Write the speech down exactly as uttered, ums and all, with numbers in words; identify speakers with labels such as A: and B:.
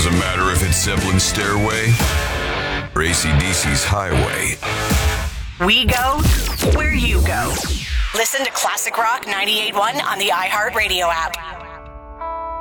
A: Doesn't matter if it's Zeppelin's Stairway or A C D C's Highway.
B: We go where you go. Listen to Classic Rock ninety-eight point one on the iHeartRadio app.